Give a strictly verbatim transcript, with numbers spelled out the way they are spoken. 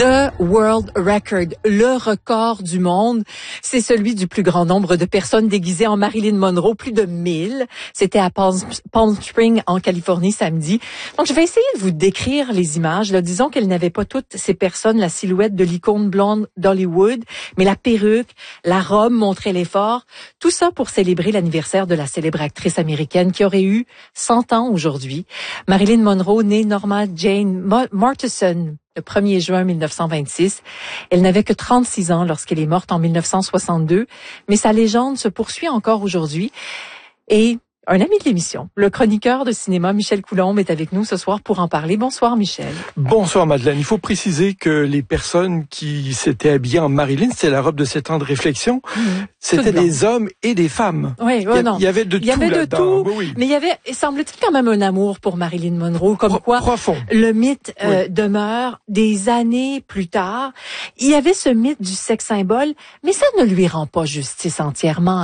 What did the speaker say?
The World Record, le record du monde, c'est celui du plus grand nombre de personnes déguisées en Marilyn Monroe, plus de mille. C'était à Palm, Palm Springs, en Californie, samedi. Donc, je vais essayer de vous décrire les images. Là, disons qu'elles n'avaient pas toutes ces personnes la silhouette de l'icône blonde d'Hollywood, mais la perruque, la robe montrait l'effort. Tout ça pour célébrer l'anniversaire de la célèbre actrice américaine qui aurait eu cent ans aujourd'hui. Marilyn Monroe, née Norma Jane Mortensen, le premier juin mille neuf cent vingt-six. Elle n'avait que trente-six ans lorsqu'elle est morte en mille neuf cent soixante-deux, mais sa légende se poursuit encore aujourd'hui. Et un ami de l'émission, le chroniqueur de cinéma Michel Coulombe est avec nous ce soir pour en parler. Bonsoir Michel. Bonsoir Madeleine. Il faut préciser que les personnes qui s'étaient habillées en Marilyn, c'était la robe de sept ans de réflexion. Mmh. C'était des hommes et des femmes. Oui, oh, non. Il y avait de il y tout avait de là-dedans. tout, oui, oui. Mais il y avait, semble-t-il, quand même un amour pour Marilyn Monroe, comme Pro- quoi profond. Le mythe euh, oui. demeure des années plus tard. Il y avait ce mythe du sex symbole, mais ça ne lui rend pas justice entièrement.